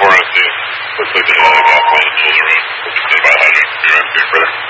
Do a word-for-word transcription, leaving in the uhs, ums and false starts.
four oh two. Looks like there's a lot of gas on the middle of the road. Just about one hundred. You're on further.